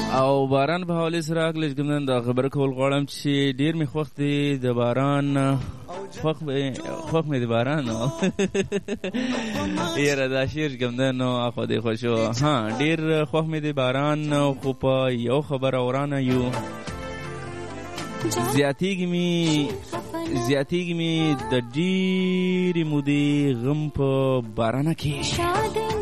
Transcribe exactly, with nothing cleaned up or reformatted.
او باران په حواله سره اکلش ګمنن دا خبر کول غواړم چې ډیر می خوښ دی د باران خوښ خوښ می دی باران یاره دا شیر ګمنن نو اخو دی خوشو ها ډیر خوښ می دی باران خو په یو خبر اورانه یو زیاتیږي می زیاتیږي می د ډیرې مودې غم په بارانه کې